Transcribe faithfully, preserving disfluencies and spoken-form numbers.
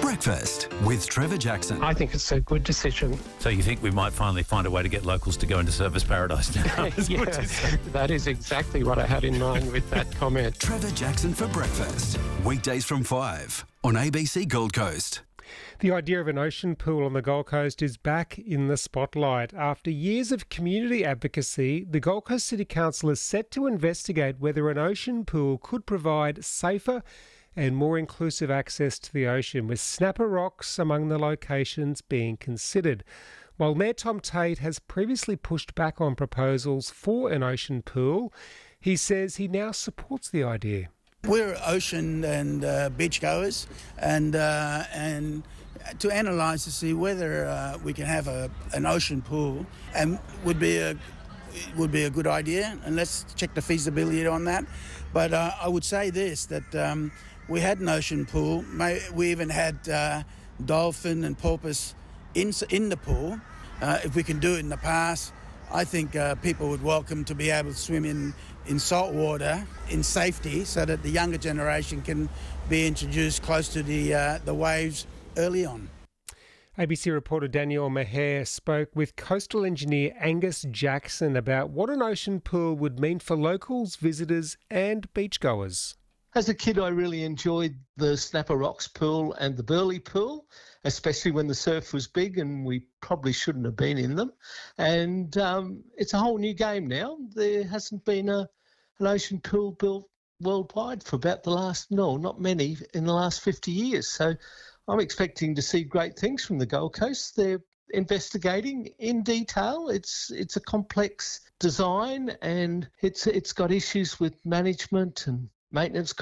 Breakfast with Trevor Jackson. I think it's a good decision. So you think we might finally find a way to get locals to go into Surfers Paradise now? Yeah, that is exactly what I had in mind with that comment. Trevor Jackson for breakfast. Weekdays from five on A B C Gold Coast. The idea of an ocean pool on the Gold Coast is back in the spotlight. After years of community advocacy, the Gold Coast City Council is set to investigate whether an ocean pool could provide safer and more inclusive access to the ocean, with Snapper Rocks among the locations being considered. While Mayor Tom Tate has previously pushed back on proposals for an ocean pool, he says he now supports the idea. We're ocean and uh, beachgoers, and uh, and to analyse to see whether uh, we can have a an ocean pool, and would be a would be a good idea. And let's check the feasibility on that. But uh, I would say this, that um, we had an ocean pool. We even had uh, dolphin and porpoise in in the pool. Uh, if we can do it in the past, I think uh, people would welcome to be able to swim in, in salt water in safety, so that the younger generation can be introduced close to the uh, the waves early on. A B C reporter Danielle Maher spoke with coastal engineer Angus Jackson about what an ocean pool would mean for locals, visitors and beachgoers. As a kid, I really enjoyed the Snapper Rocks pool and the Burleigh pool, especially when the surf was big and we probably shouldn't have been in them. And um, it's a whole new game now. There hasn't been a, an ocean pool built worldwide for about the last, no, not many, in the last fifty years. So I'm expecting to see great things from the Gold Coast. They're investigating in detail. It's it's a complex design, and it's it's got issues with management and maintenance